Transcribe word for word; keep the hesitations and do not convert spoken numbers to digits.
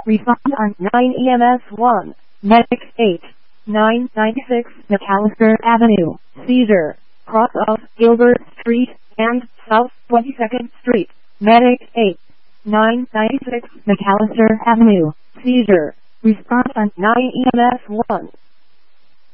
Respond on nine E M S one. Medic eight. nine ninety-six McAllister Avenue, Cedar, cross of Gilbert Street and South twenty-second Street. Medic eight. nine ninety-six McAllister Avenue, Cedar. Respond on nine E M S one.